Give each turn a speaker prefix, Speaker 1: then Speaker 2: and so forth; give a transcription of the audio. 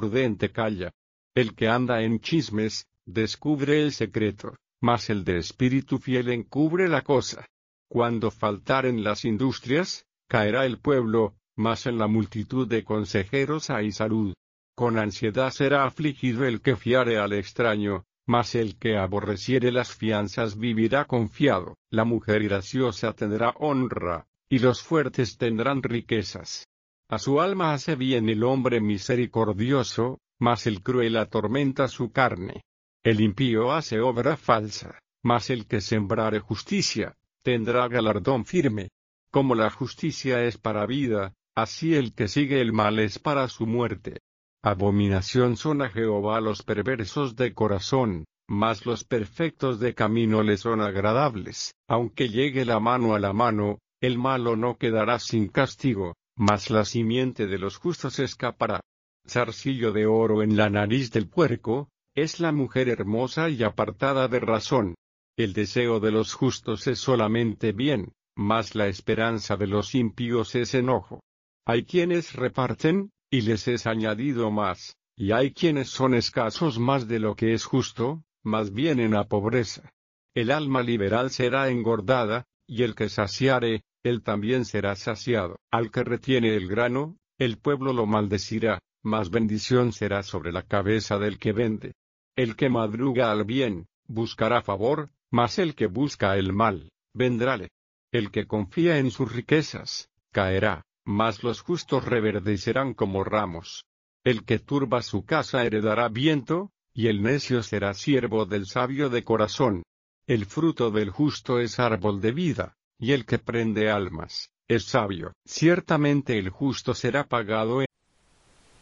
Speaker 1: prudente calla. El que anda en chismes, descubre el secreto, mas el de espíritu fiel encubre la cosa. Cuando faltaren las industrias, caerá el pueblo, mas en la multitud de consejeros hay salud. Con ansiedad será afligido el que fiare al extraño, mas el que aborreciere las fianzas vivirá confiado. La mujer graciosa tendrá honra, y los fuertes tendrán riquezas. A su alma hace bien el hombre misericordioso, mas el cruel atormenta su carne. El impío hace obra falsa, mas el que sembrare justicia, tendrá galardón firme. Como la justicia es para vida, así el que sigue el mal es para su muerte. Abominación son a Jehová los perversos de corazón, mas los perfectos de camino le son agradables. Aunque llegue la mano a la mano, el malo no quedará sin castigo, mas la simiente de los justos escapará. Zarcillo de oro en la nariz del puerco, es la mujer hermosa y apartada de razón. El deseo de los justos es solamente bien, mas la esperanza de los impíos es enojo. Hay quienes reparten, y les es añadido más, y hay quienes son escasos más de lo que es justo, mas vienen a pobreza. El alma liberal será engordada, y el que saciare, él también será saciado. Al que retiene el grano, el pueblo lo maldecirá, mas bendición será sobre la cabeza del que vende. El que madruga al bien, buscará favor, mas el que busca el mal, vendrále. El que confía en sus riquezas, caerá, mas los justos reverdecerán como ramos. El que turba su casa heredará viento, y el necio será siervo del sabio de corazón. El fruto del justo es árbol de vida, y el que prende almas, es sabio. Ciertamente el justo será pagado